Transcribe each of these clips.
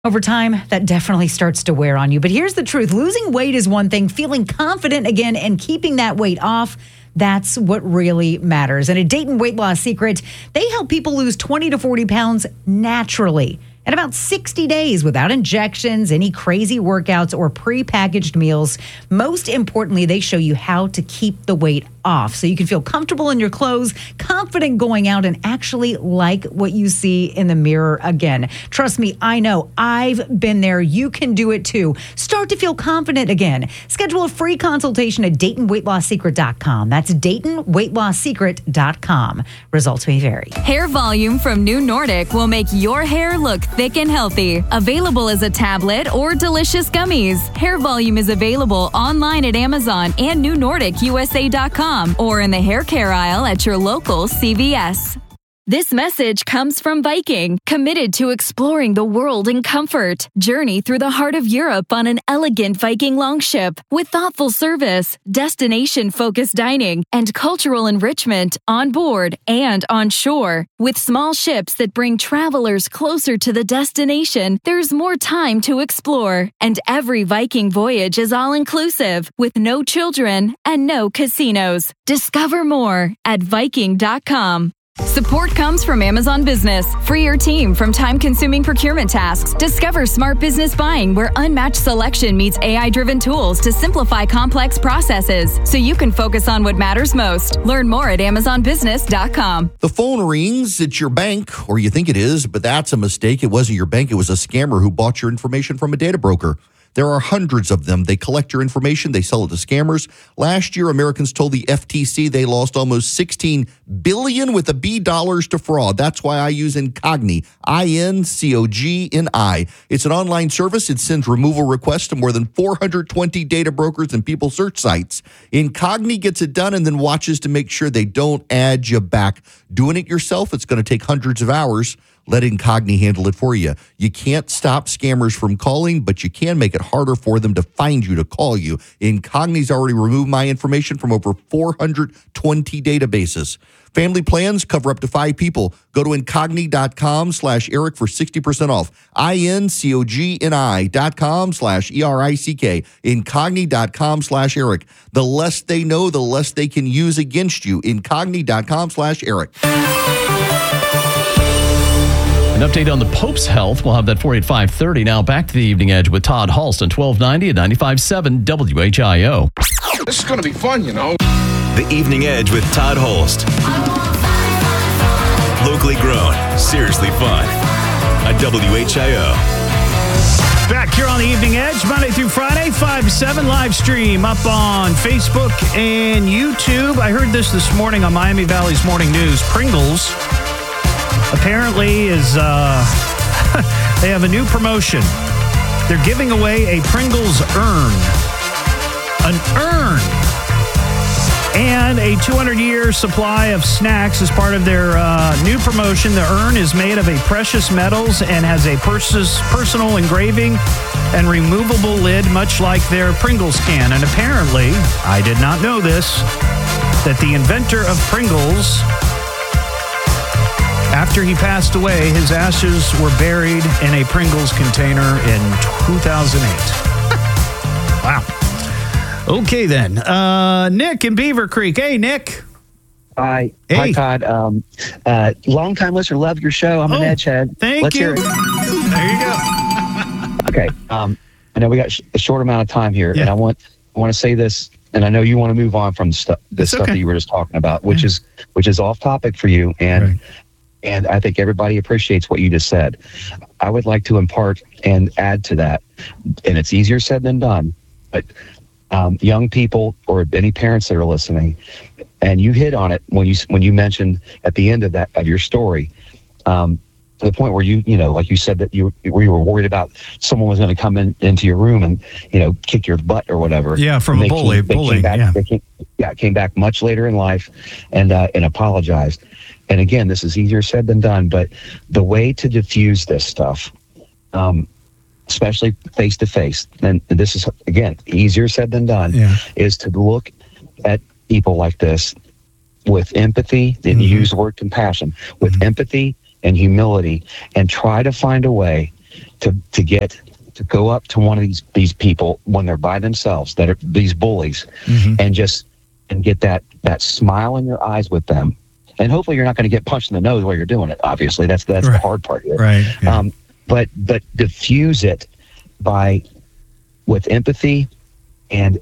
Over time, that definitely starts to wear on you. But here's the truth. Losing weight is one thing. Feeling confident again and keeping that weight off, that's what really matters. And at Dayton Weight Loss Secret, they help people lose 20 to 40 pounds naturally in about 60 days without injections, any crazy workouts, or prepackaged meals. Most importantly, they show you how to keep the weight off so you can feel comfortable in your clothes, confident going out, and actually like what you see in the mirror again. Trust me, I know. I've been there. You can do it too. Start to feel confident again. Schedule a free consultation at DaytonWeightLossSecret.com. That's DaytonWeightLossSecret.com. Results may vary. Hair volume from New Nordic will make your hair look thick and healthy. Available as a tablet or delicious gummies. Hair volume is available online at Amazon and NewNordicUSA.com or in the hair care aisle at your local CVS. This message comes from Viking, committed to exploring the world in comfort. Journey through the heart of Europe on an elegant Viking longship with thoughtful service, destination-focused dining, and cultural enrichment on board and on shore. With small ships that bring travelers closer to the destination, there's more time to explore. And every Viking voyage is all-inclusive, with no children and no casinos. Discover more at Viking.com. Support comes from Amazon Business. Free your team from time-consuming procurement tasks. Discover smart business buying where unmatched selection meets AI-driven tools to simplify complex processes so you can focus on what matters most. Learn more at AmazonBusiness.com. The phone rings. It's your bank, or you think it is, but that's a mistake. It wasn't your bank. It was a scammer who bought your information from a data broker. There are hundreds of them. They collect your information. They sell it to scammers. Last year, Americans told the FTC they lost almost $16 billion with a B dollars to fraud. That's why I use Incogni, INCOGNI. It's an online service. It sends removal requests to more than 420 data brokers and people search sites. Incogni gets it done and then watches to make sure they don't add you back. Doing it yourself, it's going to take hundreds of hours. Let Incogni handle it for you. You can't stop scammers from calling, but you can make it harder for them to find you, to call you. Incogni's already removed my information from over 420 databases. Family plans cover up to 5 people. Go to Incogni.com/Eric for 60% off. INCOGNI.com/ERICK. Incogni.com/Eric. The less they know, the less they can use against you. Incogni.com/Eric. An update on the Pope's health. We'll have that for you at 5:30. Now back to the Evening Edge with Todd Halston, 1290 at 95.7 WHIO. This is going to be fun, you know. The Evening Edge with Todd Holst. Locally grown, seriously fun. On WHIO. Back here on the Evening Edge, Monday through Friday, 5 to 7, live stream up on Facebook and YouTube. I heard this morning on Miami Valley's Morning News. Pringles apparently is, they have a new promotion. They're giving away a Pringles urn. An urn! And a 200-year supply of snacks as part of their new promotion. The urn is made of a precious metals and has a personal engraving and removable lid, much like their Pringles can. And apparently, I did not know this, that the inventor of Pringles, after he passed away, his ashes were buried in a Pringles container in 2008. Wow. Okay, then. Nick in Beaver Creek. Hey, Nick. Hi. Hey. Hi, Todd. Long-time listener, love your show. I'm an Edgehead. Thank you. Hear it. There you go. Okay. I know we got a short amount of time here, and I want to say this, and I know you want to move on from the stuff that you were just talking about, which is off topic for you, and I think everybody appreciates what you just said. I would like to impart and add to that, and it's easier said than done, but young people or any parents that are listening, and you hit on it when you mentioned at the end of your story, to the point where you like you said that you were worried about someone was going to come into your room and kick your butt or whatever. Yeah, from a bully. Came back much later in life and apologized. And again, this is easier said than done, but the way to diffuse this stuff, especially face to face, and this is again easier said than done, is to look at people like this with empathy, and use the word compassion, with empathy and humility, and try to find a way to go up to one of these people when they're by themselves, that are these bullies, and get that smile in your eyes with them. And hopefully you're not going to get punched in the nose while you're doing it. Obviously, that's the hard part here. Right. Yeah. But diffuse it with empathy and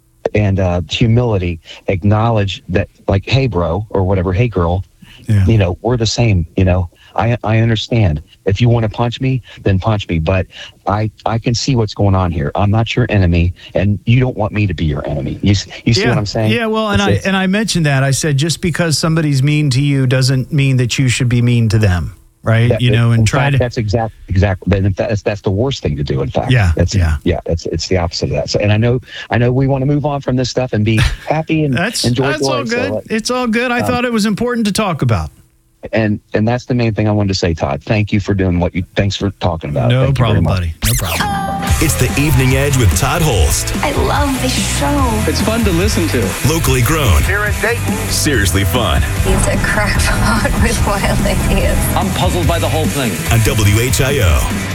humility. Acknowledge that, like, hey, bro, or whatever, hey, girl, we're the same. I understand. If you want to punch me, then punch me. But I can see what's going on here. I'm not your enemy, and you don't want me to be your enemy. You see what I'm saying? Yeah. Well, and I mentioned that. I said just because somebody's mean to you doesn't mean that you should be mean to them, right? That's exactly. That's the worst thing to do. In fact, it's the opposite of that. So, and I know we want to move on from this stuff and be happy and enjoy. That's all good. So, it's all good. I thought it was important to talk about. And that's the main thing I wanted to say, Todd. Thank you for doing thanks for talking about it. No problem, buddy. No problem. It's the Evening Edge with Todd Holst. I love this show. It's fun to listen to. Locally grown. Here in Dayton. Seriously fun. He's a crackpot with wild ideas. I'm puzzled by the whole thing. On WHIO.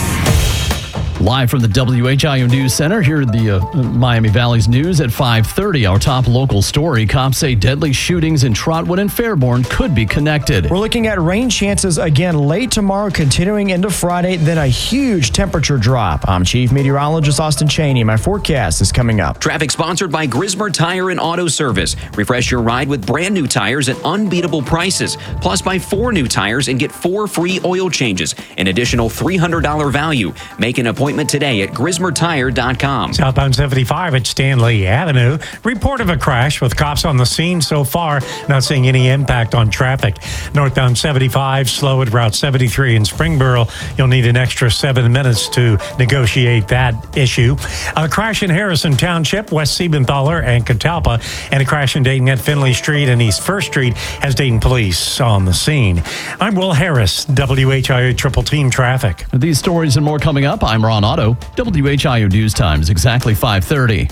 Live from the WHIO News Center, here at the Miami Valley's news at 5:30. Our top local story, cops say deadly shootings in Trotwood and Fairborn could be connected. We're looking at rain chances again late tomorrow, continuing into Friday, then a huge temperature drop. I'm Chief Meteorologist Austin Cheney. My forecast is coming up. Traffic sponsored by Grismer Tire and Auto Service. Refresh your ride with brand new tires at unbeatable prices. Plus, buy 4 new tires and get 4 free oil changes. An additional $300 value. Make an appointment today at GrismerTire.com. Southbound 75 at Stanley Avenue. Report of a crash with cops on the scene so far. Not seeing any impact on traffic. Northbound 75 slow at Route 73 in Springboro. You'll need an extra 7 minutes to negotiate that issue. A crash in Harrison Township, West Siebenthaler and Catalpa, and a crash in Dayton at Finley Street and East 1st Street has Dayton police on the scene. I'm Will Harris, WHIO Triple Team Traffic. These stories and more coming up. I'm Ron Otto. WHIO News Times, exactly 5:30.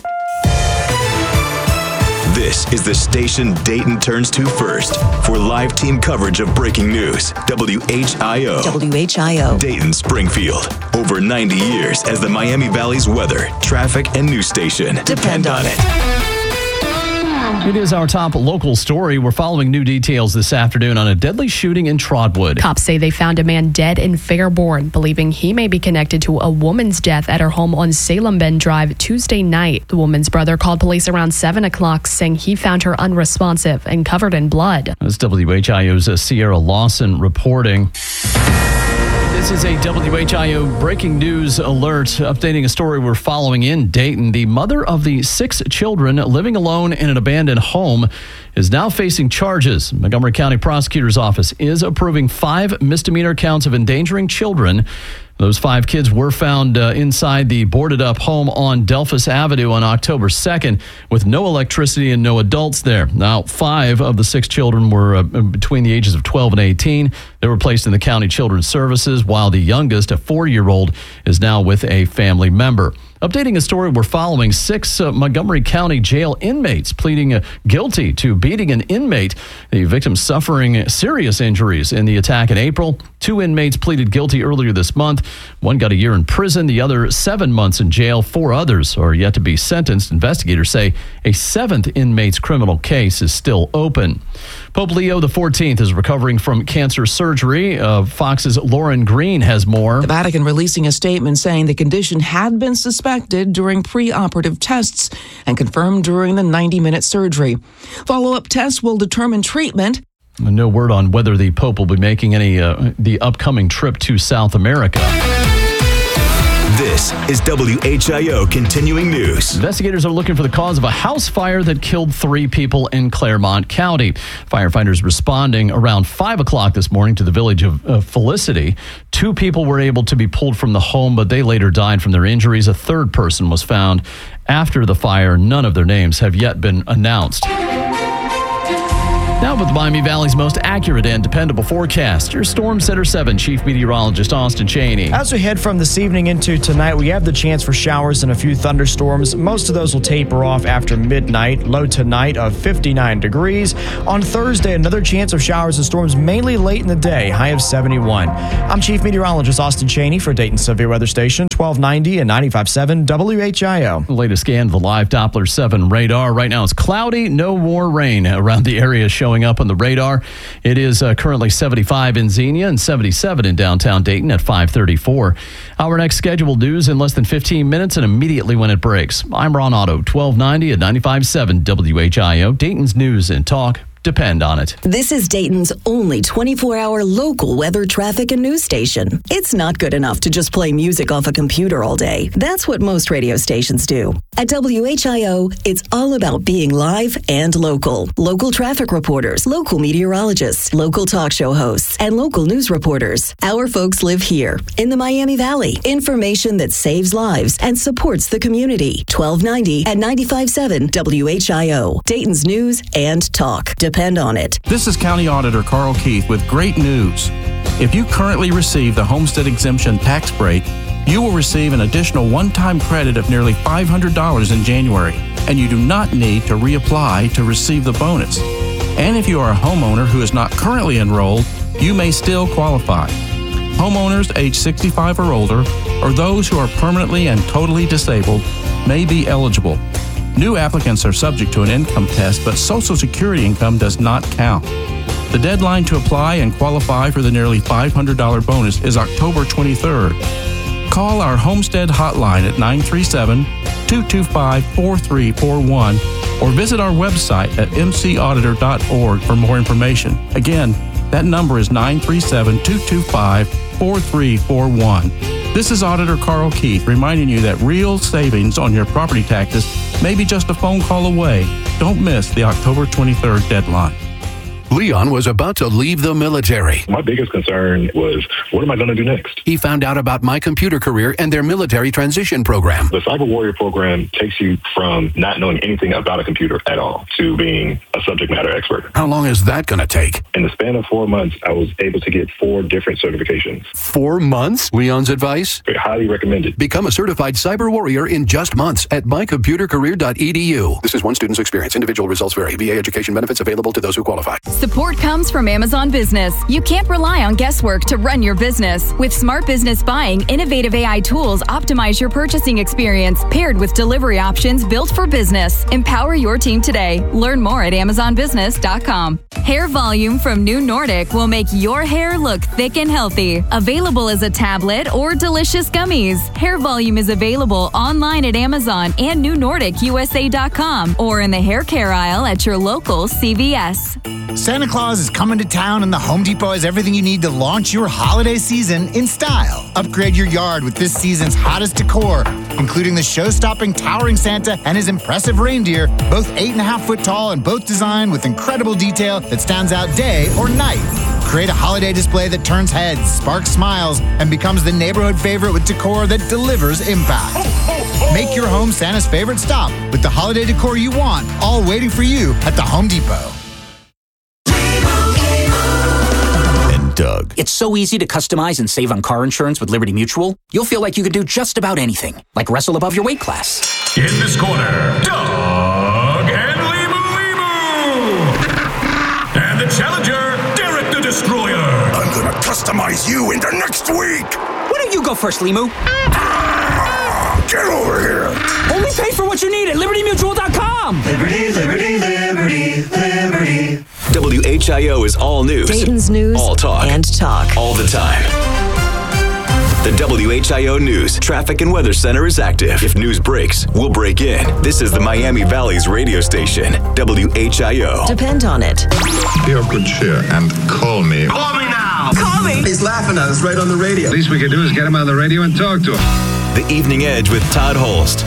This is the station Dayton turns to first for live team coverage of breaking news. WHIO. WHIO. Dayton, Springfield. Over 90 years as the Miami Valley's weather, traffic, and news station. Depend on it. It is our top local story. We're following new details this afternoon on a deadly shooting in Trotwood. Cops say they found a man dead in Fairborn, believing he may be connected to a woman's death at her home on Salem Bend Drive Tuesday night. The woman's brother called police around 7 o'clock, saying he found her unresponsive and covered in blood. That's WHIO's Sierra Lawson reporting. This is a WHIO breaking news alert, updating a story we're following in Dayton. The mother of the 6 children living alone in an abandoned home is now facing charges. Montgomery County Prosecutor's Office is approving 5 misdemeanor counts of endangering children. Those 5 kids were found inside the boarded-up home on Delphus Avenue on October 2nd with no electricity and no adults there. Now, 5 of the 6 children were between the ages of 12 and 18. They were placed in the county children's services, while the youngest, a 4-year-old, is now with a family member. Updating a story we're following, 6 Montgomery County jail inmates pleading guilty to beating an inmate. The victim suffering serious injuries in the attack in April. 2 inmates pleaded guilty earlier this month. One got a year in prison, the other 7 months in jail. 4 others are yet to be sentenced. Investigators say a 7th inmate's criminal case is still open. Pope Leo XIV is recovering from cancer surgery. Fox's Lauren Green has more. The Vatican releasing a statement saying the condition had been suspected during pre-operative tests and confirmed during the 90-minute surgery. Follow-up tests will determine treatment. No word on whether the Pope will be making the upcoming trip to South America. This is WHIO Continuing News. Investigators are looking for the cause of a house fire that killed 3 people in Claremont County. Firefighters responding around 5 o'clock this morning to the village of Felicity. 2 people were able to be pulled from the home, but they later died from their injuries. A 3rd person was found after the fire. None of their names have yet been announced. Now with Miami Valley's most accurate and dependable forecast, your Storm Center 7 Chief Meteorologist Austin Cheney. As we head from this evening into tonight, we have the chance for showers and a few thunderstorms. Most of those will taper off after midnight. Low tonight of 59 degrees. On Thursday, another chance of showers and storms mainly late in the day, high of 71. I'm Chief Meteorologist Austin Cheney for Dayton Severe Weather Station, 1290 and 95.7 WHIO. The latest scan of the live Doppler 7 radar. Right now it's cloudy, no more rain around the area showing up on the radar. It is currently 75 in Xenia and 77 in downtown Dayton at 5:34. Our next scheduled news in less than 15 minutes and immediately when it breaks. I'm Ron Otto, 1290 at 95.7 WHIO. Dayton's News and Talk. Depend on it. This is Dayton's only 24-hour local weather, traffic, and news station. It's not good enough to just play music off a computer all day. That's what most radio stations do. At WHIO, it's all about being live and local. Local traffic reporters, local meteorologists, local talk show hosts, and local news reporters. Our folks live here in the Miami Valley. Information that saves lives and supports the community. 1290 and 95.7 WHIO. Dayton's News and Talk. Depend on it. This is County Auditor Carl Keith with great news. If you currently receive the Homestead Exemption tax break, you will receive an additional one-time credit of nearly $500 in January, and you do not need to reapply to receive the bonus. And if you are a homeowner who is not currently enrolled, you may still qualify. Homeowners age 65 or older, or those who are permanently and totally disabled, may be eligible. New applicants are subject to an income test, but Social Security income does not count. The deadline to apply and qualify for the nearly $500 bonus is October 23rd. Call our Homestead hotline at 937-225-4341 or visit our website at mcauditor.org for more information. Again, that number is 937-225-4341. This is Auditor Carl Keith reminding you that real savings on your property taxes may be just a phone call away. Don't miss the October 23rd deadline. Leon was about to leave the military. My biggest concern was, what am I going to do next? He found out about My Computer Career and their military transition program. The Cyber Warrior program takes you from not knowing anything about a computer at all to being a subject matter expert. How long is that going to take? In the span of 4 months, I was able to get 4 different certifications. 4 months? Leon's advice? Highly recommended. Become a certified cyber warrior in just months at mycomputercareer.edu. This is one student's experience. Individual results vary. VA education benefits available to those who qualify. Support comes from Amazon Business. You can't rely on guesswork to run your business. With Smart Business Buying, innovative AI tools optimize your purchasing experience, paired with delivery options built for business. Empower your team today. Learn more at amazonbusiness.com. Hair Volume from New Nordic will make your hair look thick and healthy. Available as a tablet or delicious gummies. Hair Volume is available online at Amazon and NewNordicUSA.com or in the hair care aisle at your local CVS. Santa Claus is coming to town, and the Home Depot has everything you need to launch your holiday season in style. Upgrade your yard with this season's hottest decor, including the show-stopping towering Santa and his impressive reindeer, both 8.5 foot tall and both designed with incredible detail that stands out day or night. Create a holiday display that turns heads, sparks smiles, and becomes the neighborhood favorite with decor that delivers impact. Make your home Santa's favorite stop with the holiday decor you want, all waiting for you at the Home Depot. Doug. It's so easy to customize and save on car insurance with Liberty Mutual. You'll feel like you could do just about anything, like wrestle above your weight class. In this corner, Doug and Limu. And the challenger, Derek the Destroyer. I'm gonna customize you into next week. Why don't you go first, Limu? Get over here. Only pay for what you need at LibertyMutual.com. Liberty, liberty, liberty, liberty. WHIO is all news. Dayton's News all talk. And Talk. All the time. The WHIO News Traffic and Weather Center is active. If news breaks, we'll break in. This is the Miami Valley's radio station, WHIO. Depend on it. Be of good cheer and call me. Call me now. Call me. He's laughing at us right on the radio. Least we could do is get him on the radio and talk to him. The Evening Edge with Todd Holst.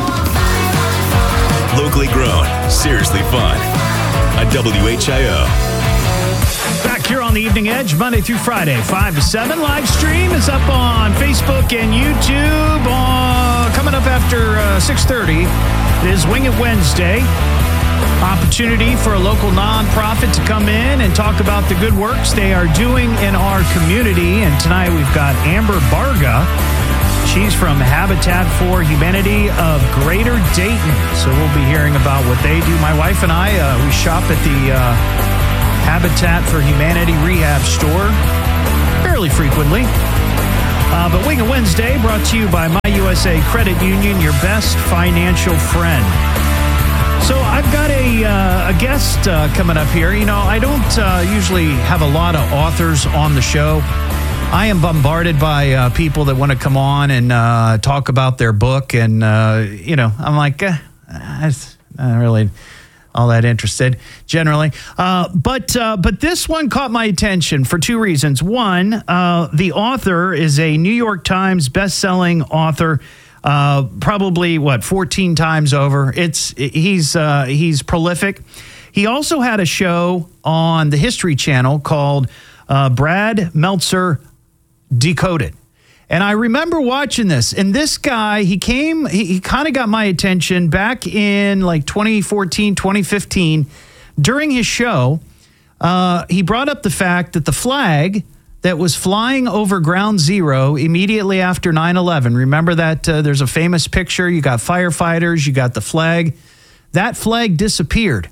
Locally grown, seriously fun. On WHIO. Back here on the Evening Edge, Monday through Friday, 5 to 7. Live stream is up on Facebook and YouTube. Coming up after 6:30 is Wing It Wednesday. Opportunity for a local nonprofit to come in and talk about the good works they are doing in our community. And tonight we've got Amber Barga. She's from Habitat for Humanity of Greater Dayton. So we'll be hearing about what they do. My wife and I, we shop at the Habitat for Humanity rehab store fairly frequently. But Wing of Wednesday brought to you by My USA Credit Union, your best financial friend. So I've got a guest coming up here. You know, I don't usually have a lot of authors on the show. I am bombarded by people that want to come on and talk about their book. And, you know, I'm like, I'm not really all that interested generally. But this one caught my attention for two reasons. One, the author is a New York Times bestselling author. Probably 14 times over. He's prolific. He also had a show on the History Channel called Brad Meltzer Decoded. And I remember watching this. And this guy, he kind of got my attention back in like 2014, 2015. During his show, he brought up the fact that the flag that was flying over Ground Zero immediately after 9/11. Remember that there's a famous picture. You got firefighters, you got the flag. That flag disappeared.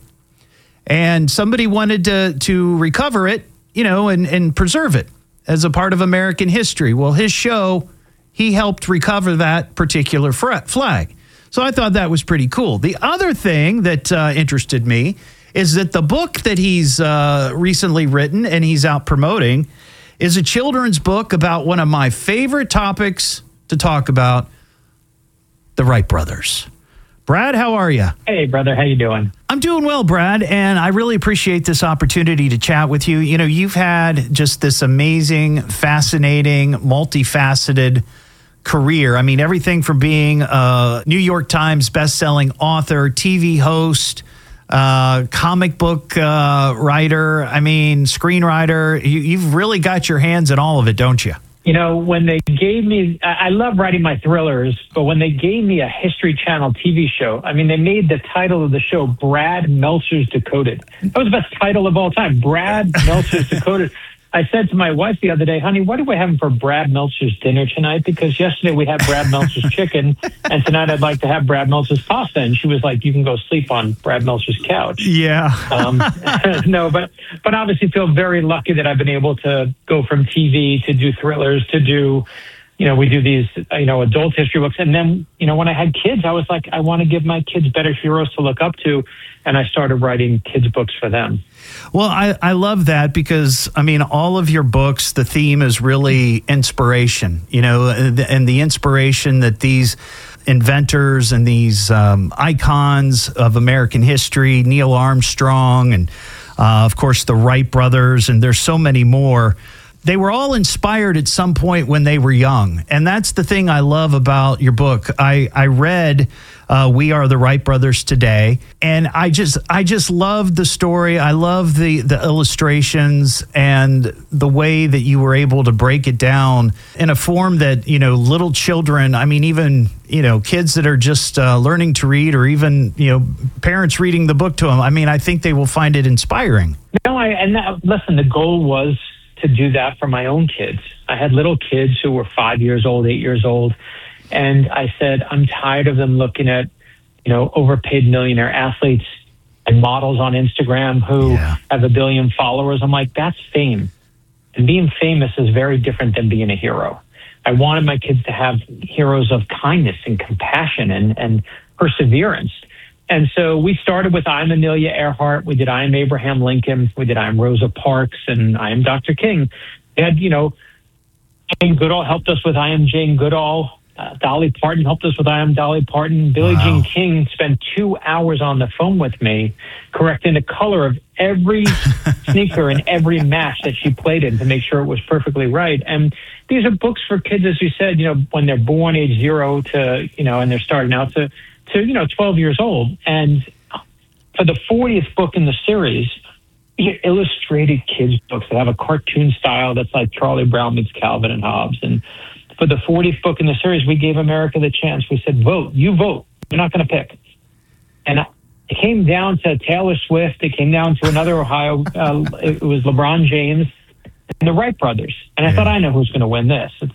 And somebody wanted to recover it, you know, and preserve it as a part of American history. Well, his show, he helped recover that particular flag. So I thought that was pretty cool. The other thing that interested me is that the book that he's recently written and he's out promoting is a children's book about one of my favorite topics to talk about, the Wright brothers. Brad, how are you? Hey, brother. How you doing? I'm doing well, Brad, and I really appreciate this opportunity to chat with you. You know, you've had just this amazing, fascinating, multifaceted career. I mean, everything from being a New York Times bestselling author, TV host, comic book writer, screenwriter. You've really got your hands in all of it, don't you? You know, when they gave me, I love writing my thrillers, but when they gave me a History Channel TV show, I mean, they made the title of the show Brad Meltzer's Decoded. That was the best title of all time, Brad Meltzer's Decoded. I said to my wife the other day, honey, what are we having for Brad Meltzer's dinner tonight? Because yesterday we had Brad Meltzer's chicken, and tonight I'd like to have Brad Meltzer's pasta. And she was like, you can go sleep on Brad Meltzer's couch. Yeah. No, but obviously feel very lucky that I've been able to go from TV to do thrillers to do, you know, we do these, you know, adult history books. And then, you know, when I had kids, I was like, I want to give my kids better heroes to look up to. And I started writing kids' books for them. Well, I love that because, I mean, all of your books, the theme is really inspiration, you know, and the inspiration that these inventors and these icons of American history, Neil Armstrong and, of course, the Wright brothers, and there's so many more. They were all inspired at some point when they were young. And that's the thing I love about your book. I read We Are the Wright Brothers Today, and I just love the story. I love the illustrations and the way that you were able to break it down in a form that, you know, little children, I mean, even, you know, kids that are just learning to read, or even, you know, parents reading the book to them. I mean, I think they will find it inspiring. No, listen, the goal was to do that for my own kids. I had little kids who were 5 years old, 8 years old. And I said, I'm tired of them looking at, you know, overpaid millionaire athletes and models on Instagram who have 1 billion followers. I'm like, that's fame. And being famous is very different than being a hero. I wanted my kids to have heroes of kindness and compassion and perseverance. And so we started with I Am Amelia Earhart. We did I Am Abraham Lincoln. We did I Am Rosa Parks and I Am Dr. King. We had, you know, Jane Goodall helped us with I Am Jane Goodall. Dolly Parton helped us with I Am Dolly Parton. Billie Jean King spent 2 hours on the phone with me correcting the color of every sneaker and every match that she played in to make sure it was perfectly right. And these are books for kids, as you said, you know, when they're born age 0 to, you know, and they're starting out to you know, 12 years old. And for the 40th book in the series, illustrated kids' books that have a cartoon style that's like Charlie Brown meets Calvin and Hobbes. And for the 40th book in the series, we gave America the chance. We said, vote. You vote. You're not going to pick. And It came down to Taylor Swift. It came down to another Ohio. It was LeBron James and the Wright brothers. And I thought, I know who's going to win this. It's,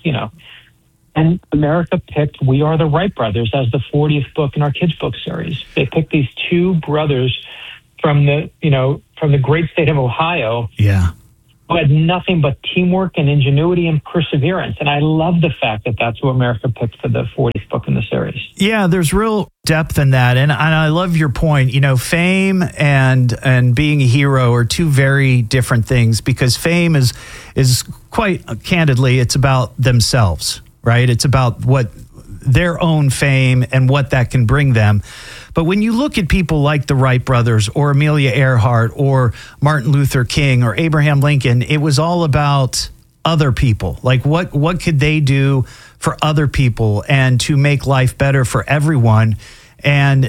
and America picked We Are the Wright Brothers as the 40th book in our kids' book series. They picked these two brothers from the great state of Ohio. Yeah. Who had nothing but teamwork and ingenuity and perseverance. And I love the fact that that's who America picked for the 40th book in the series. Yeah, there's real depth in that. And I love your point. Fame and being a hero are two very different things, because fame is quite candidly, it's about themselves, right? It's about what their own fame and what that can bring them. But when you look at people like the Wright brothers or Amelia Earhart or Martin Luther King or Abraham Lincoln, it was all about other people. Like what could they do for other people and to make life better for everyone? And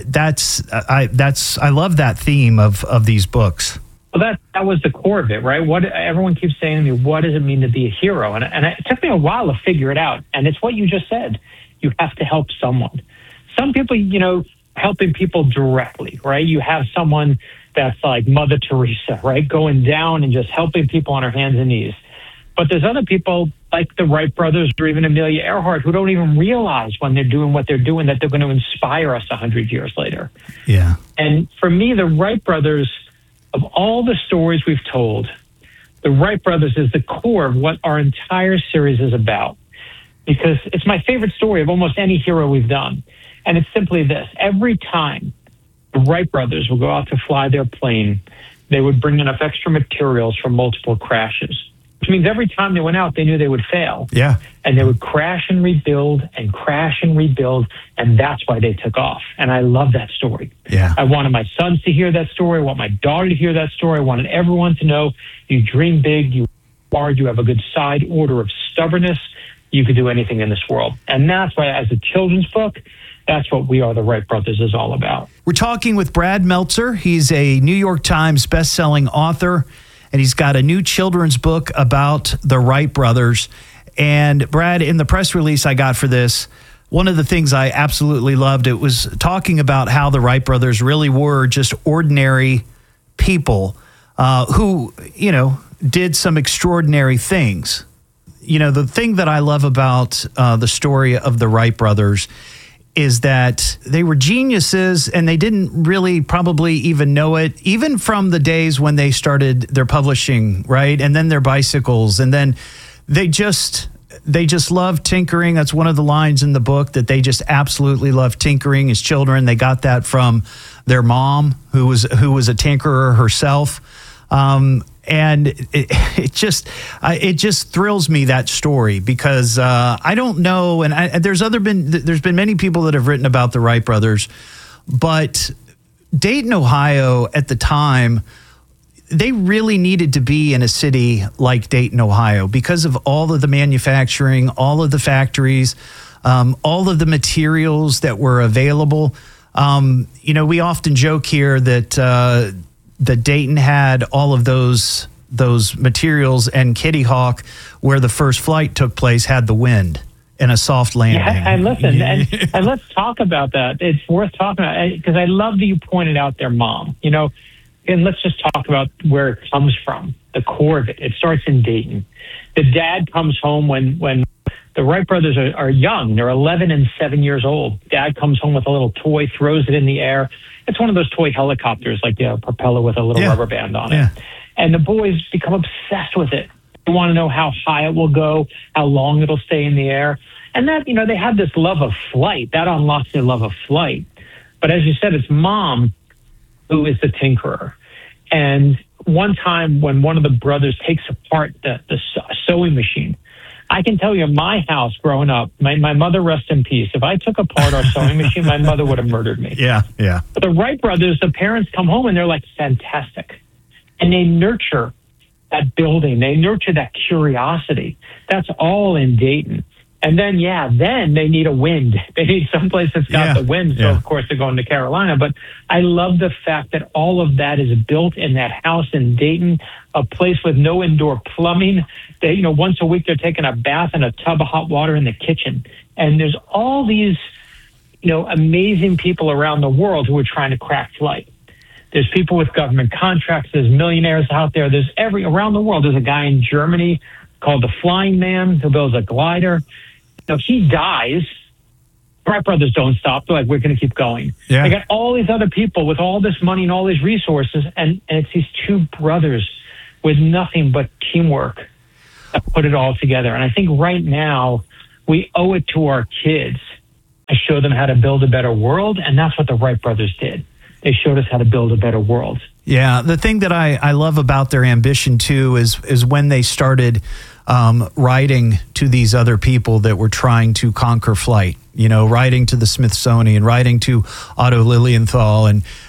I love that theme of these books. Well, that was the core of it, right? What everyone keeps saying to me, what does it mean to be a hero? And it took me a while to figure it out. And it's what you just said. You have to help someone. Some people, helping people directly, right? You have someone that's like Mother Teresa, right? Going down and just helping people on her hands and knees. But there's other people like the Wright brothers or even Amelia Earhart who don't even realize when they're doing what they're doing that they're going to inspire us 100 years later. Yeah. And for me, the Wright brothers, of all the stories we've told, the Wright brothers is the core of what our entire series is about. Because it's my favorite story of almost any hero we've done. And it's simply this. Every time the Wright brothers would go out to fly their plane, they would bring enough extra materials from multiple crashes, which means every time they went out, they knew they would fail. Yeah. And they would crash and rebuild and crash and rebuild. And that's why they took off. And I love that story. Yeah. I wanted my sons to hear that story. I want my daughter to hear that story. I wanted everyone to know you dream big, you have a good side order of stubbornness. You could do anything in this world. And that's why, as a children's book, that's what We Are the Wright Brothers is all about. We're talking with Brad Meltzer. He's a New York Times bestselling author, and he's got a new children's book about the Wright brothers. And Brad, in the press release I got for this, one of the things I absolutely loved, it was talking about how the Wright brothers really were just ordinary people who, did some extraordinary things. The thing that I love about the story of the Wright brothers is that they were geniuses, and they didn't really probably even know it, even from the days when they started their publishing, right? And then their bicycles. And then they just loved tinkering. That's one of the lines in the book, that they just absolutely loved tinkering as children. They got that from their mom, who was a tinkerer herself. And it just thrills me, that story, because I don't know, and there's been many people that have written about the Wright brothers, but Dayton, Ohio at the time, they really needed to be in a city like Dayton, Ohio, because of all of the manufacturing, all of the factories, all of the materials that were available. We often joke here that Dayton had all of those materials, and Kitty Hawk, where the first flight took place, had the wind and a soft landing. Yeah, and listen, and let's talk about that. It's worth talking about, because I love that you pointed out their mom. And let's just talk about where it comes from, the core of it. It starts in Dayton. The dad comes home when the Wright brothers are young. They're 11 and 7 years old. Dad comes home with a little toy, throws it in the air. It's one of those toy helicopters, like a propeller with a little rubber band on it. And the boys become obsessed with it. They want to know how high it will go, how long it'll stay in the air. And that, they have this love of flight. That unlocks their love of flight. But as you said, it's mom who is the tinkerer. And one time when one of the brothers takes apart the sewing machine, I can tell you, in my house growing up, my mother, rest in peace, if I took apart our sewing machine, my mother would have murdered me. Yeah. But the Wright brothers, the parents come home and they're like, fantastic. And they nurture that building. They nurture that curiosity. That's all in Dayton. And then, then they need a wind. They need someplace that's got the wind. So, of course, they're going to Carolina. But I love the fact that all of that is built in that house in Dayton, a place with no indoor plumbing. They, once a week, they're taking a bath in a tub of hot water in the kitchen. And there's all these, amazing people around the world who are trying to crack flight. There's people with government contracts. There's millionaires out there. There's around the world. There's a guy in Germany called the Flying Man who builds a glider. He dies. Wright brothers don't stop. They're like, we're going to keep going. Yeah. They got all these other people with all this money and all these resources, and it's these two brothers with nothing but teamwork that put it all together. And I think right now we owe it to our kids to show them how to build a better world, and that's what the Wright brothers did. They showed us how to build a better world. Yeah, the thing that I love about their ambition, too, is when they started writing to these other people that were trying to conquer flight, writing to the Smithsonian, writing to Otto Lilienthal,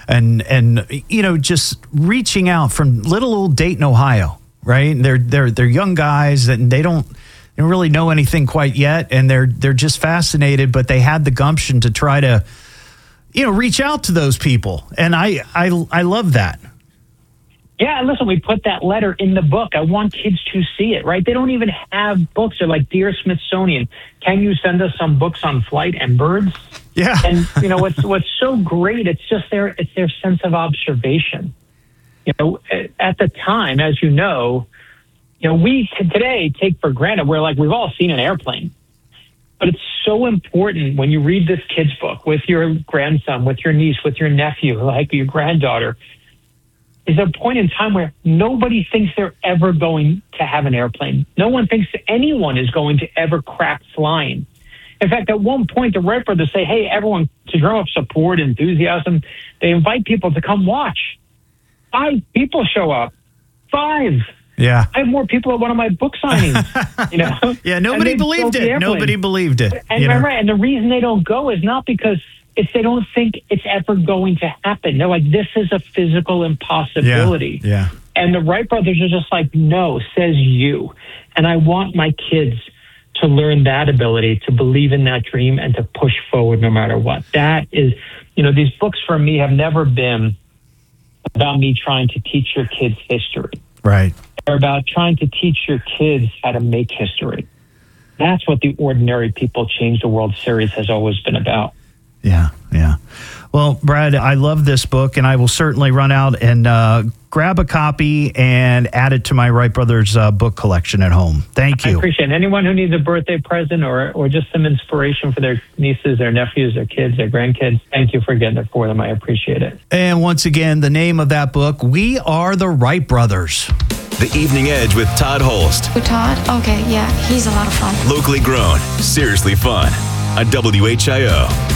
and just reaching out from little old Dayton, Ohio, right? They're young guys, and they don't really know anything quite yet, and they're just fascinated, but they had the gumption to try to reach out to those people. And I love that. Yeah, listen, we put that letter in the book. I want kids to see it, right? They don't even have books. They're like, Dear Smithsonian, can you send us some books on flight and birds? Yeah. And what's so great, it's their sense of observation. At the time, as we today take for granted, we've all seen an airplane. But it's so important when you read this kid's book with your grandson, with your niece, with your nephew, like your granddaughter, is a point in time where nobody thinks they're ever going to have an airplane. No one thinks anyone is going to ever crack flying. In fact, at one point, the Wright brothers say, hey, everyone, to drum up support, enthusiasm, they invite people to come watch. 5 people show up. 5. Yeah. I have more people at one of my book signings. Yeah, nobody believed it. Nobody believed it. And right. And the reason they don't go is not because they don't think it's ever going to happen. They're like, this is a physical impossibility. Yeah. And the Wright brothers are just like, no, says you. And I want my kids to learn that ability, to believe in that dream, and to push forward no matter what. That is, these books for me have never been about me trying to teach your kids history. Right. They're about trying to teach your kids how to make history. That's what the Ordinary People Change the World series has always been about. Yeah. Well, Brad, I love this book, and I will certainly run out and grab a copy and add it to my Wright Brothers book collection at home. Thank you. I appreciate it. Anyone who needs a birthday present or just some inspiration for their nieces, their nephews, their kids, their grandkids, thank you for getting it for them. I appreciate it. And once again, the name of that book, We Are the Wright Brothers. The Evening Edge with Todd Holst. Todd? Okay, yeah, he's a lot of fun. Locally grown, seriously fun. On WHIO.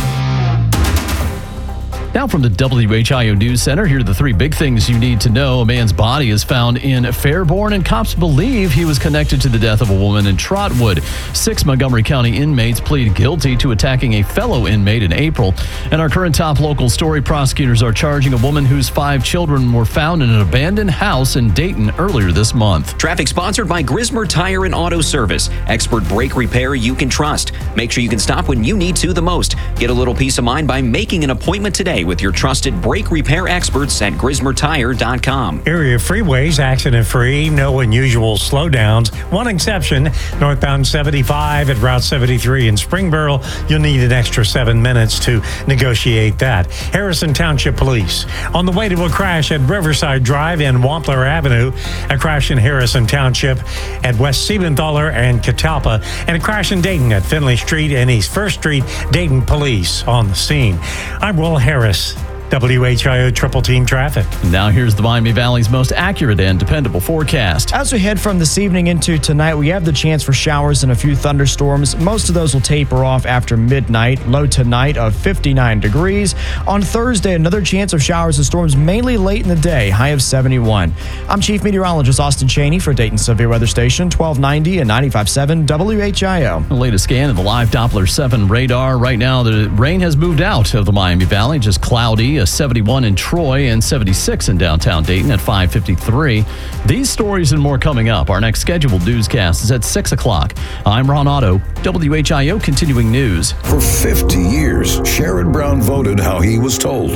Now from the WHIO News Center, here are the 3 big things you need to know. A man's body is found in Fairborn, and cops believe he was connected to the death of a woman in Trotwood. 6 Montgomery County inmates plead guilty to attacking a fellow inmate in April. And our current top local story, prosecutors are charging a woman whose 5 children were found in an abandoned house in Dayton earlier this month. Traffic sponsored by Grismer Tire and Auto Service. Expert brake repair you can trust. Make sure you can stop when you need to the most. Get a little peace of mind by making an appointment today with your trusted brake repair experts at GrismerTire.com. Area freeways accident-free, no unusual slowdowns. One exception, northbound 75 at Route 73 in Springboro. You'll need an extra 7 minutes to negotiate that. Harrison Township Police. On the way to a crash at Riverside Drive and Wampler Avenue, a crash in Harrison Township at West Siebenthaler and Catalpa, and a crash in Dayton at Finley Street and East 1st Street. Dayton Police on the scene. I'm Will Harris. WHIO Triple Team Traffic. Now here's the Miami Valley's most accurate and dependable forecast. As we head from this evening into tonight, we have the chance for showers and a few thunderstorms. Most of those will taper off after midnight. Low tonight of 59 degrees. On Thursday, another chance of showers and storms mainly late in the day, high of 71. I'm Chief Meteorologist Austin Cheney for Dayton Severe Weather Station, 1290 and 95.7 WHIO. The latest scan of the live Doppler 7 radar. Right now, the rain has moved out of the Miami Valley, just cloudy. A 71 in Troy and 76 in downtown Dayton at 5:53. These stories and more coming up. Our next scheduled newscast is at 6 o'clock. I'm Ron Otto, WHIO Continuing News. For 50 years, Sherrod Brown voted how he was told.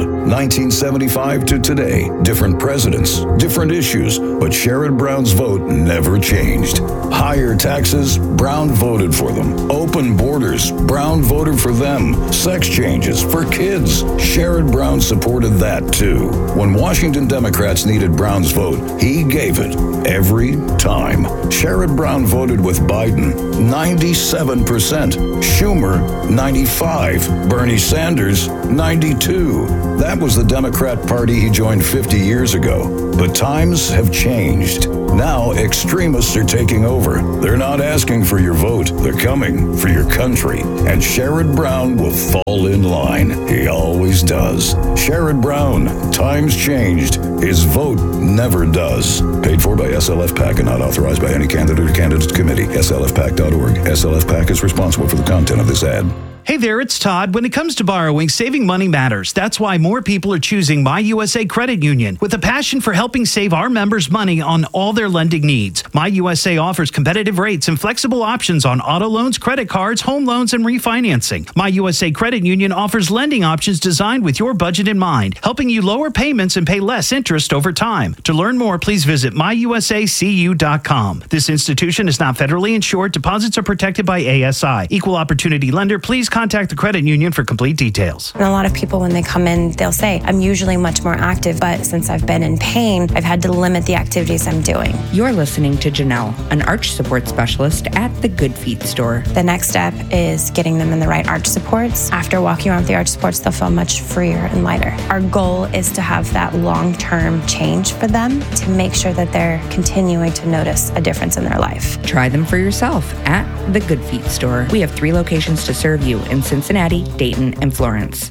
1975 to today, different presidents, different issues, but Sherrod Brown's vote never changed. Higher taxes, Brown voted for them. Open borders, Brown voted for them. Sex changes for kids, Sherrod Brown supported that too. When Washington Democrats needed Brown's vote, he gave it every time. Sherrod Brown voted with Biden 97%, Schumer 95%, Bernie Sanders 92%. That was the Democrat Party he joined 50 years ago. But times have changed. Now extremists are taking over. They're not asking for your vote. They're coming for your country. And Sherrod Brown will fall in line. He always does. Sherrod Brown, times changed. His vote never does. Paid for by SLF PAC and not authorized by any candidate or candidates committee. SLFPAC.org. SLF PAC is responsible for the content of this ad. Hey there, it's Todd. When it comes to borrowing, saving money matters. That's why more people are choosing My USA Credit Union. With a passion for helping save our members money on all their lending needs, My USA offers competitive rates and flexible options on auto loans, credit cards, home loans, and refinancing. My USA Credit Union offers lending options designed with your budget in mind, helping you lower payments and pay less interest over time. To learn more, please visit myusacu.com. This institution is not federally insured. Deposits are protected by ASI. Equal opportunity lender. Please contact the credit union for complete details. And a lot of people, when they come in, they'll say, I'm usually much more active, but since I've been in pain, I've had to limit the activities I'm doing. You're listening to Janelle, an arch support specialist at the Good Feet store. The next step is getting them in the right arch supports. After walking around with the arch supports, they'll feel much freer and lighter. Our goal is to have that long-term change for them to make sure that they're continuing to notice a difference in their life. Try them for yourself at the Good Feet store. We have 3 locations to serve you in Cincinnati, Dayton, and Florence.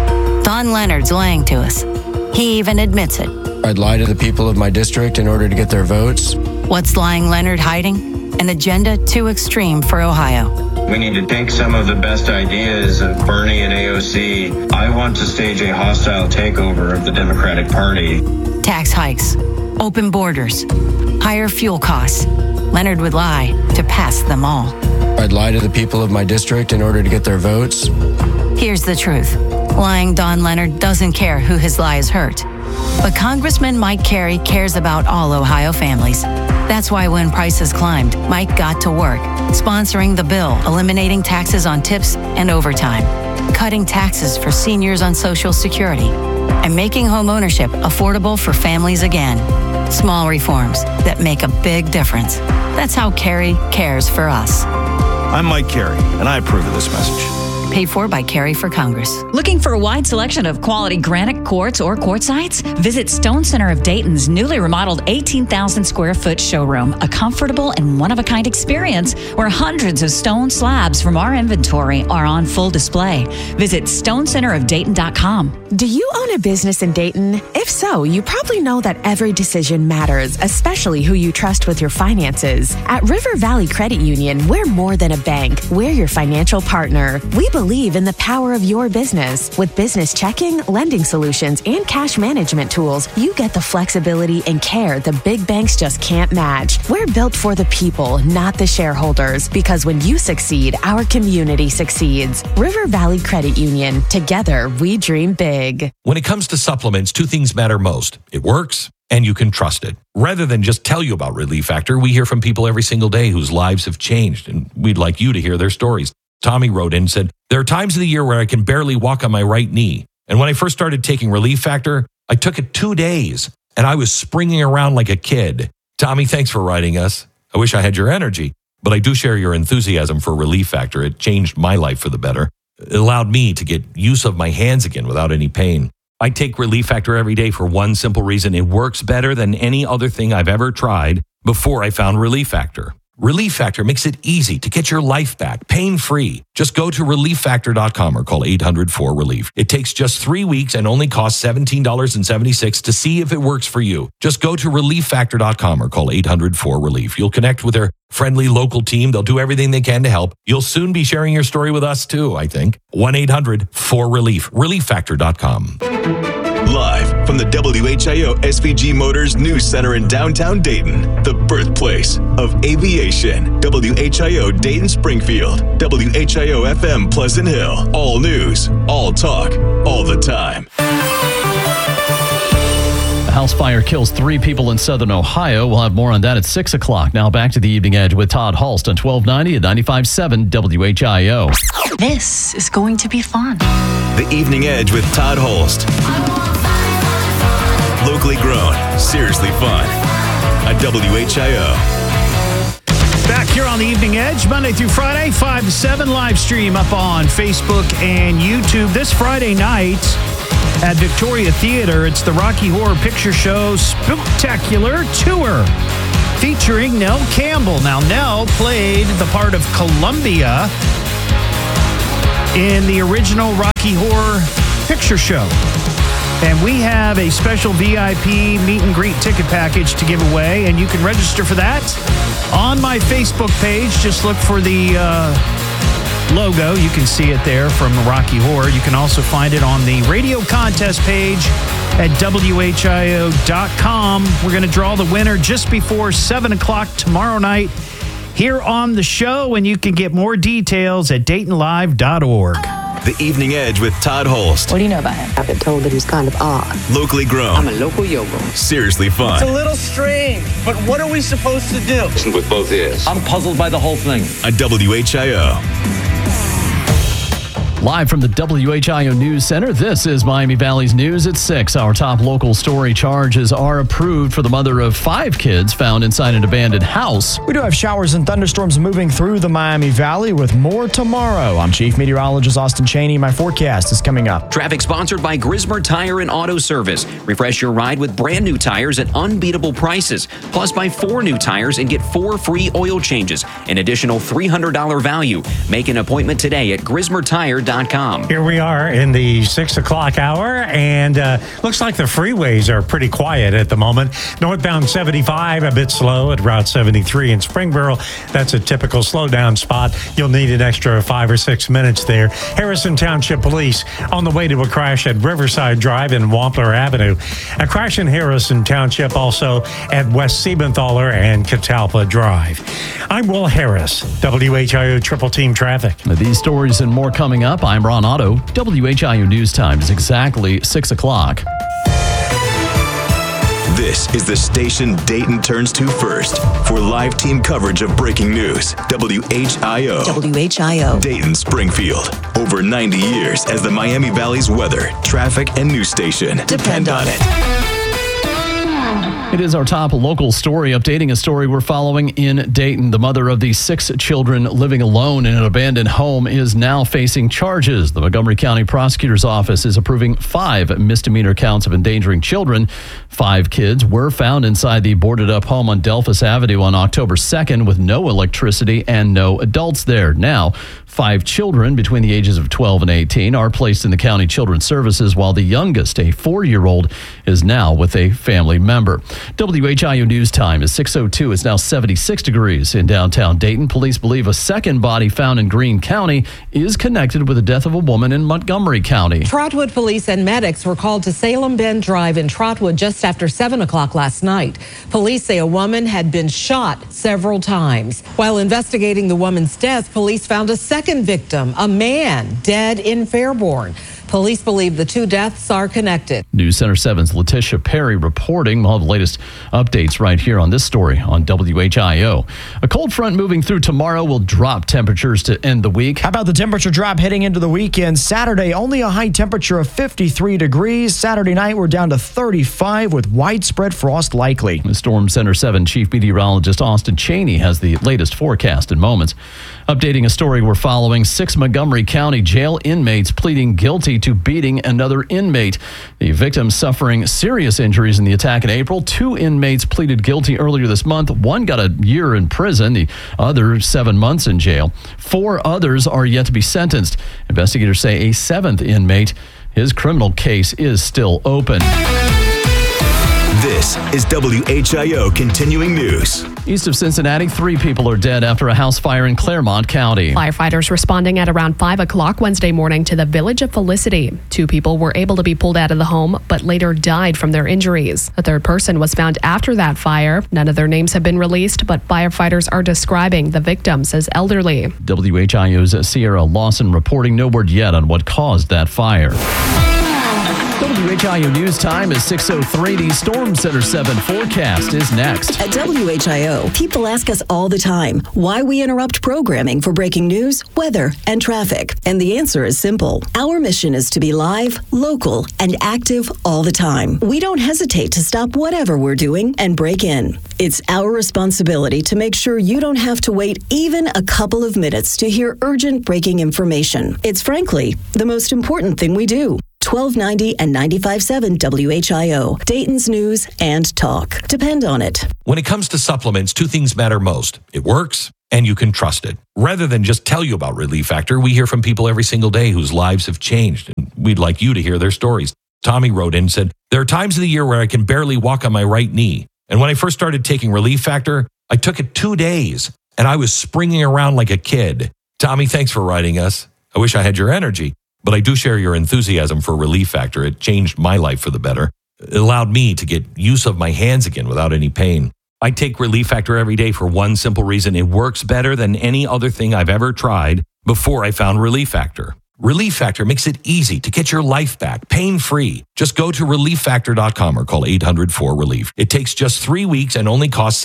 Don Leonard's lying to us. He even admits it. I'd lie to the people of my district in order to get their votes. What's lying Leonard hiding? An agenda too extreme for Ohio. We need to take some of the best ideas of Bernie and AOC. I want to stage a hostile takeover of the Democratic Party. Tax hikes, open borders, higher fuel costs. Leonard would lie to pass them all. I'd lie to the people of my district in order to get their votes. Here's the truth. Lying Don Leonard doesn't care who his lies hurt. But Congressman Mike Carey cares about all Ohio families. That's why when prices climbed, Mike got to work, sponsoring the bill, eliminating taxes on tips and overtime, cutting taxes for seniors on Social Security, and making home ownership affordable for families again. Small reforms that make a big difference. That's how Carey cares for us. I'm Mike Carey, and I approve of this message. Paid for by Carey for Congress. Looking for a wide selection of quality granite quartz or quartzites? Visit Stone Center of Dayton's newly remodeled 18,000 square foot showroom, a comfortable and one-of-a-kind experience where hundreds of stone slabs from our inventory are on full display. Visit stonecenterofdayton.com. Do you own a business in Dayton? If so, you probably know that every decision matters, especially who you trust with your finances. At River Valley Credit Union, we're more than a bank. We're your financial partner. We believe in the power of your business. With business checking, lending solutions, and cash management tools, you get the flexibility and care the big banks just can't match. We're built for the people, not the shareholders, because when you succeed, our community succeeds. River Valley Credit Union. Together, we dream big. When it comes to supplements, 2 things matter most. It works, and you can trust it. Rather than just tell you about Relief Factor, we hear from people every single day whose lives have changed, and we'd like you to hear their stories. Tommy wrote in and said, there are times of the year where I can barely walk on my right knee. And when I first started taking Relief Factor, I took it 2 days, and I was springing around like a kid. Tommy, thanks for writing us. I wish I had your energy, but I do share your enthusiasm for Relief Factor. It changed my life for the better. It allowed me to get use of my hands again without any pain. I take Relief Factor every day for one simple reason. It works better than any other thing I've ever tried before I found Relief Factor. Relief Factor makes it easy to get your life back, pain-free. Just go to ReliefFactor.com or call 800-4RELIEF. It takes just 3 weeks and only costs $17.76 to see if it works for you. Just go to ReliefFactor.com or call 800-4RELIEF. You'll connect with their friendly local team. They'll do everything they can to help. You'll soon be sharing your story with us too, I think. 1-800-4RELIEF. ReliefFactor.com. Live from the WHIO SVG Motors News Center in downtown Dayton, the birthplace of aviation. WHIO Dayton Springfield, WHIO FM Pleasant Hill. All news, all talk, all the time. house fire kills 3 people in southern Ohio. We'll have more on that at 6 o'clock. Now back to the Evening Edge with Todd Hulst on 1290 and 95.7 WHIO. This is going to be fun. The Evening Edge with Todd Hulst. Locally grown, seriously fun. At WHIO. Back here on the Evening Edge, Monday through Friday, 5 to 7, live stream up on Facebook and YouTube. This Friday night at Victoria Theater, it's the Rocky Horror Picture Show Spooktacular Tour featuring Nell Campbell. Now, Nell played the part of Columbia in the original Rocky Horror Picture Show. And we have a special VIP meet and greet ticket package to give away, and you can register for that on my Facebook page. Just look for the logo. You can see it there from Rocky Horror. You can also find it on the radio contest page at WHIO.com. We're going to draw the winner just before 7 o'clock tomorrow night here on the show, and you can get more details at DaytonLive.org. The Evening Edge with Todd Hulst. What do you know about him? I've been told that he's kind of odd. Locally grown. I'm a local yogo. Seriously fun. It's a little strange, but what are we supposed to do? Listen with both ears. I'm puzzled by the whole thing. At WHIO. Live from the WHIO News Center, this is Miami Valley's News at 6. Our top local story: charges are approved for the mother of 5 kids found inside an abandoned house. We do have showers and thunderstorms moving through the Miami Valley with more tomorrow. I'm Chief Meteorologist Austin Cheney. My forecast is coming up. Traffic sponsored by Grismer Tire and Auto Service. Refresh your ride with brand new tires at unbeatable prices. Plus, buy 4 new tires and get 4 free oil changes. An additional $300 value. Make an appointment today at GrismerTire.com. Here we are in the 6 o'clock hour, and looks like the freeways are pretty quiet at the moment. Northbound 75, a bit slow at Route 73 in Springboro. That's a typical slowdown spot. You'll need an extra 5 or 6 minutes there. Harrison Township Police on the way to a crash at Riverside Drive and Wampler Avenue. A crash in Harrison Township also at West Siebenthaler and Catalpa Drive. I'm Will Harris, WHIO Triple Team Traffic. These stories and more coming up. I'm Ron Otto. WHIO News Time is exactly 6 o'clock. This is the station Dayton turns to first for live team coverage of breaking news. WHIO. WHIO. Dayton Springfield. Over 90 years as the Miami Valley's weather, traffic, and news station. Depend on it. It is our top local story, updating a story we're following in Dayton. The mother of the 6 children living alone in an abandoned home is now facing charges. The Montgomery County Prosecutor's Office is approving 5 misdemeanor counts of endangering children. 5 kids were found inside the boarded-up home on Delphus Avenue on October 2nd with no electricity and no adults there. Now, 5 children between the ages of 12 and 18 are placed in the county children's services, while the youngest, a 4-year-old, is now with a family member. WHIO News Time is 6:02. It's now 76 degrees in downtown Dayton. Police believe a second body found in Greene County is connected with the death of a woman in Montgomery County. Trotwood police and medics were called to Salem Bend Drive in Trotwood just after 7 o'clock last night. Police say a woman had been shot several times. While investigating the woman's death, police found a second victim, a man, dead in Fairborn. Police believe the 2 deaths are connected. News Center 7's Letitia Perry reporting. We'll have the latest updates right here on this story on WHIO. A cold front moving through tomorrow will drop temperatures to end the week. How about the temperature drop heading into the weekend? Saturday, only a high temperature of 53 degrees. Saturday night, we're down to 35 with widespread frost likely. The Storm Center 7 Chief Meteorologist Austin Cheney has the latest forecast in moments. Updating a story we're following, 6 Montgomery County jail inmates pleading guilty to beating another inmate. The victim suffering serious injuries in the attack in April. 2 inmates pleaded guilty earlier this month. 1 got a year in prison, the other 7 months in jail. 4 others are yet to be sentenced. Investigators say a 7th inmate, his criminal case is still open. This is WHIO Continuing News. East of Cincinnati, 3 people are dead after a house fire in Claremont County. Firefighters responding at around 5 o'clock Wednesday morning to the village of Felicity. 2 people were able to be pulled out of the home, but later died from their injuries. A 3rd person was found after that fire. None of their names have been released, but firefighters are describing the victims as elderly. WHIO's Sierra Lawson reporting. No word yet on what caused that fire. WHIO News Time is 6:03. The Storm Center 7 forecast is next. At WHIO, people ask us all the time why we interrupt programming for breaking news, weather, and traffic. And the answer is simple. Our mission is to be live, local, and active all the time. We don't hesitate to stop whatever we're doing and break in. It's our responsibility to make sure you don't have to wait even a couple of minutes to hear urgent breaking information. It's frankly the most important thing we do. 1290 and 95.7 WHIO, Dayton's News and Talk. Depend on it. When it comes to supplements, two things matter most. It works, and you can trust it. Rather than just tell you about Relief Factor, we hear from people every single day whose lives have changed, and we'd like you to hear their stories. Tommy wrote in and said, "There are times of the year where I can barely walk on my right knee. And when I first started taking Relief Factor, I took it 2 days, and I was springing around like a kid." Tommy, thanks for writing us. I wish I had your energy. But I do share your enthusiasm for Relief Factor. It changed my life for the better. It allowed me to get use of my hands again without any pain. I take Relief Factor every day for one simple reason. It works better than any other thing I've ever tried before I found Relief Factor. Relief Factor makes it easy to get your life back, pain-free. Just go to ReliefFactor.com or call 800-4RELIEF. It takes just 3 weeks and only costs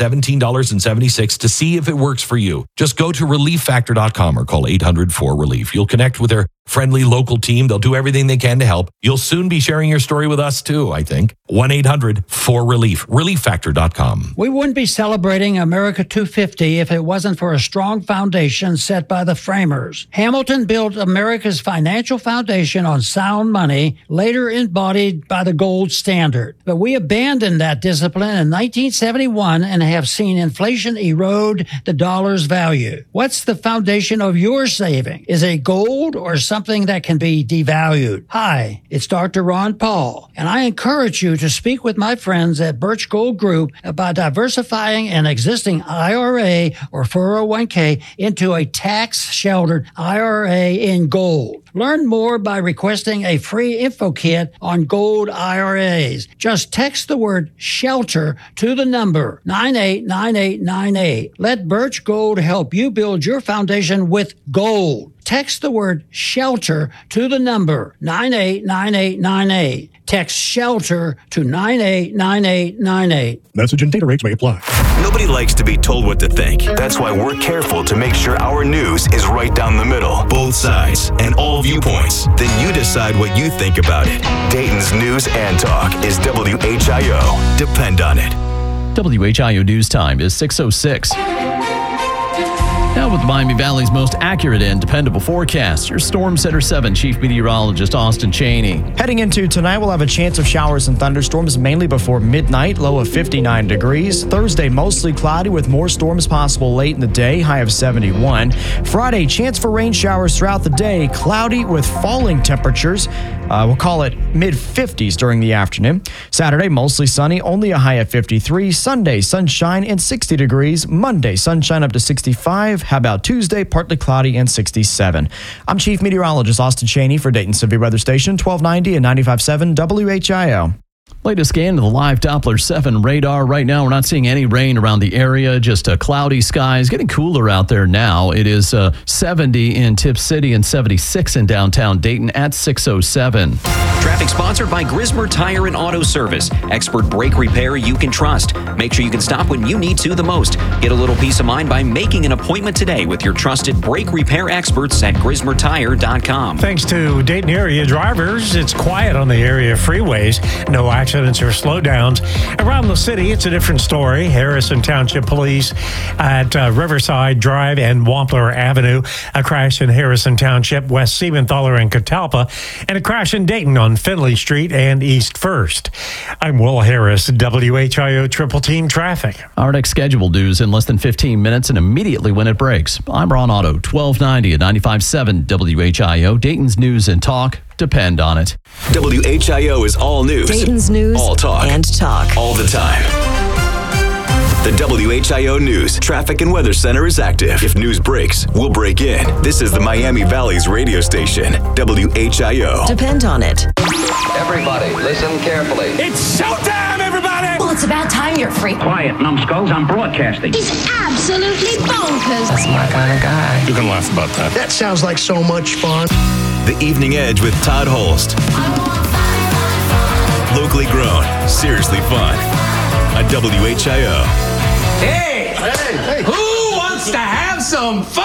$17.76 to see if it works for you. Just go to ReliefFactor.com or call 800-4RELIEF. You'll connect with their friendly local team. They'll do everything they can to help. You'll soon be sharing your story with us too, I think. 1-800-4RELIEF. ReliefFactor.com. We wouldn't be celebrating America 250 if it wasn't for a strong foundation set by the framers. Hamilton built America's financial foundation on sound money, later embodied by the gold standard. But we abandoned that discipline in 1971 and have seen inflation erode the dollar's value. What's the foundation of your saving? Is it gold or something that can be devalued? Hi, it's Dr. Ron Paul, and I encourage you to speak with my friends at Birch Gold Group about diversifying an existing IRA or 401k into a tax-sheltered IRA in gold. Learn more by requesting a free info kit on gold IRAs. Just text the word SHELTER to the number 989898. Let Birch Gold help you build your foundation with gold. Text the word SHELTER to the number 989898. Text SHELTER to 989898. Message and data rates may apply. Nobody likes to be told what to think. That's why we're careful to make sure our news is right down the middle, both sides, and all viewpoints. Then you decide what you think about it. Dayton's News and Talk is WHIO. Depend on it. WHIO News Time is 6:06. Now with Miami Valley's most accurate and dependable forecast, your Storm Center 7 Chief Meteorologist Austin Cheney. Heading into tonight, we'll have a chance of showers and thunderstorms mainly before midnight, low of 59 degrees. Thursday, mostly cloudy with more storms possible late in the day, high of 71. Friday, chance for rain showers throughout the day, cloudy with falling temperatures. We'll call it mid-50s during the afternoon. Saturday, mostly sunny, only a high of 53. Sunday, sunshine and 60 degrees. Monday, sunshine up to 65. How about Tuesday, partly cloudy and 67. I'm Chief Meteorologist Austin Cheney for Dayton Severe Weather Station, 1290 and 95.7 WHIO. Latest scan of the live Doppler 7 radar. Right now, we're not seeing any rain around the area, just cloudy skies. Getting cooler out there now. It is 70 in Tip City and 76 in downtown Dayton at 6:07. Traffic sponsored by Grismer Tire and Auto Service. Expert brake repair you can trust. Make sure you can stop when you need to the most. Get a little peace of mind by making an appointment today with your trusted brake repair experts at GrismerTire.com. Thanks to Dayton area drivers, it's quiet on the area freeways. No accidents or slowdowns. Around the city, it's a different story. Harrison Township Police at Riverside Drive and Wampler Avenue. A crash in Harrison Township, West Siebenthaler and Catalpa. And a crash in Dayton on Finley Street and East First. I'm Will Harris, WHIO Triple Team Traffic. Our next scheduled news in less than 15 minutes and immediately when it breaks. I'm Ron Otto, 1290 at 95.7 WHIO, Dayton's News and Talk. Depend on it. WHIO is all news. Dayton's News all talk. And Talk. All the time. The WHIO News Traffic and Weather Center is active. If news breaks, we'll break in. This is the Miami Valley's radio station, WHIO. Depend on it. Everybody, listen carefully. It's showtime, everybody! Well, it's about time you're free. Quiet, numbskulls, I'm broadcasting. He's absolutely bonkers. That's my kind of guy. You can laugh about that. That sounds like so much fun. The Evening Edge with Todd Holst. I want 5 Locally grown, seriously fun. On WHIO. Hey! Who wants to have some fun?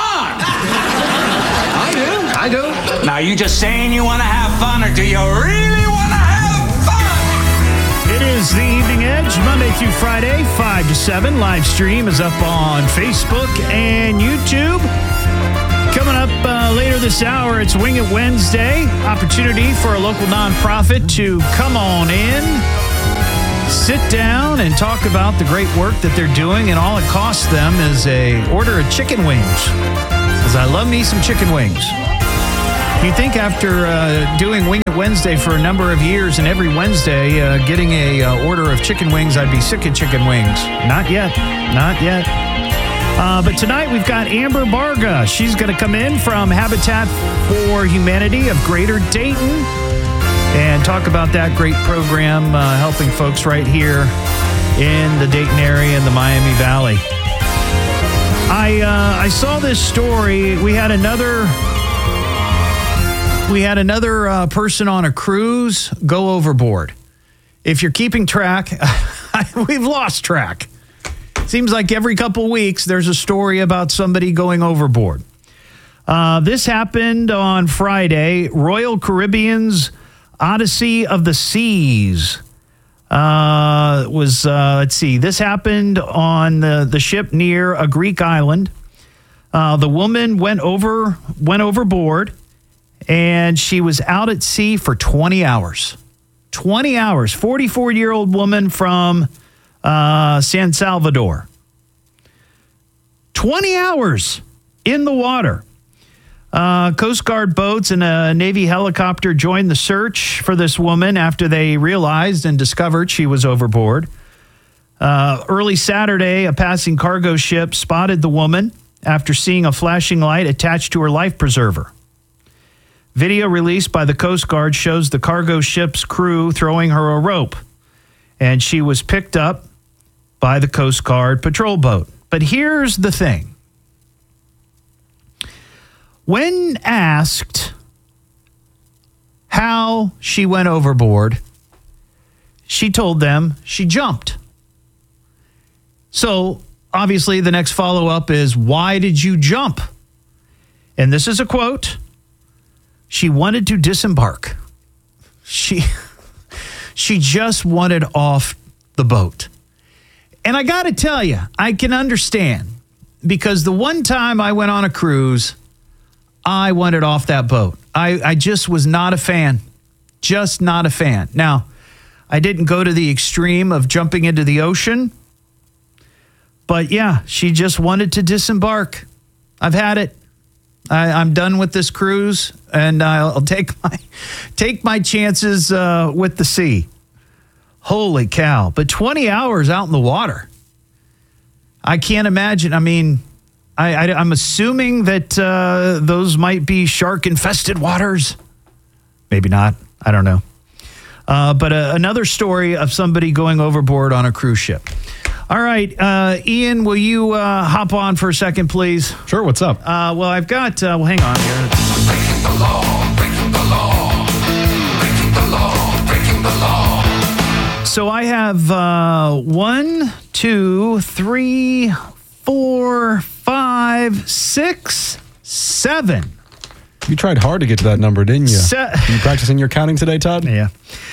I do. Now, you just saying you want to have fun, or do you really want to have fun? It is the Evening Edge, Monday through Friday, 5 to 7. Live stream is up on Facebook and YouTube. Coming up later this hour, it's Wing It Wednesday. Opportunity for a local nonprofit to come on in, sit down, and talk about the great work that they're doing, and all it costs them is a order of chicken wings. Because I love me some chicken wings. You'd think after doing Wing It Wednesday for a number of years, and every Wednesday getting a order of chicken wings, I'd be sick of chicken wings. Not yet. Not yet. But tonight we've got Amber Barga. She's going to come in from Habitat for Humanity of Greater Dayton and talk about that great program helping folks right here in the Dayton area and the Miami Valley. I saw this story. We had another person on a cruise go overboard. If you're keeping track, we've lost track. Seems like every couple weeks there's a story about somebody going overboard. This happened on Friday. Royal Caribbean's Odyssey of the Seas this happened on the ship near a Greek island. The woman went overboard, and she was out at sea for 20 hours. 20 hours. 44-year-old woman from San Salvador. 20 hours in the water. Coast Guard boats and a Navy helicopter joined the search for this woman after they realized and discovered she was overboard. Early Saturday, a passing cargo ship spotted the woman after seeing a flashing light attached to her life preserver. Video released by the Coast Guard shows the cargo ship's crew throwing her a rope, and she was picked up by the Coast Guard patrol boat. But here's the thing. When asked how she went overboard, she told them she jumped. So, obviously, the next follow-up is, why did you jump? And this is a quote. She wanted to disembark. She just wanted off the boat. And I got to tell you, I can understand, because the one time I went on a cruise, I wanted off that boat. I just was not a fan. Just not a fan. Now, I didn't go to the extreme of jumping into the ocean, but yeah, she just wanted to disembark. I've had it. I'm done with this cruise, and I'll take my chances with the sea. Holy cow. But 20 hours out in the water. I can't imagine. I mean, I'm assuming that those might be shark-infested waters. Maybe not. I don't know. But another story of somebody going overboard on a cruise ship. All right, Ian, will you hop on for a second, please? Sure, what's up? Well, I've got, hang on here. Breaking the law, breaking the law, breaking the law, breaking the law. So I have 1, 2, 3, 4, 5, 6, 7. You tried hard to get to that number, didn't you? You practicing your counting today, Todd? Yeah.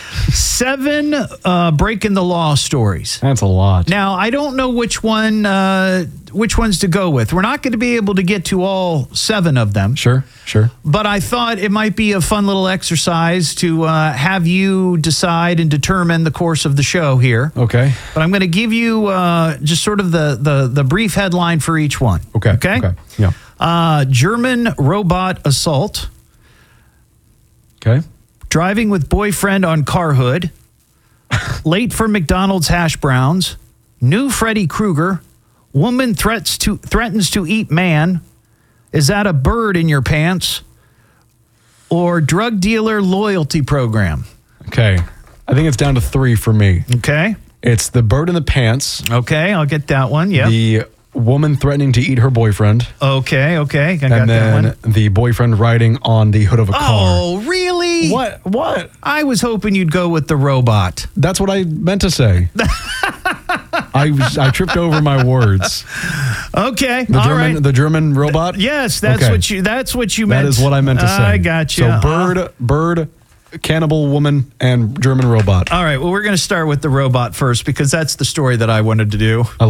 7 breaking the law stories. That's a lot. Now, I don't know which ones to go with. We're not going to be able to get to all 7 of them. Sure. But I thought it might be a fun little exercise to have you decide and determine the course of the show here. Okay. But I'm going to give you just sort of the brief headline for each one. Okay. Yeah. German robot assault. Okay. Driving with boyfriend on car hood. Late for McDonald's hash browns. New Freddy Krueger. Woman threatens to eat man. Is that a bird in your pants? Or drug dealer loyalty program? Okay. I think it's down to 3 for me. Okay. It's the bird in the pants. Okay, I'll get that one. Yeah. The woman threatening to eat her boyfriend. Okay. I got and then that one. The boyfriend riding on the hood of a car. Oh, really? Really? What? I was hoping you'd go with the robot. That's what I meant to say. I tripped over my words. Okay. The German robot? Yes, that's what you meant. That is what I meant to say. I got you. So bird, cannibal woman, and German robot. All right. Well, we're going to start with the robot first because that's the story that I wanted to do.